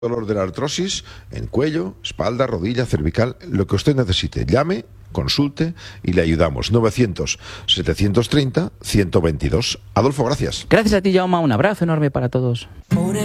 Dolor de la artrosis en cuello, espalda, rodilla, cervical, lo que usted necesite. Llame, consulte y le ayudamos. 900-730-122. Adolfo, gracias. Gracias a ti, Jaume. Un abrazo enorme para todos.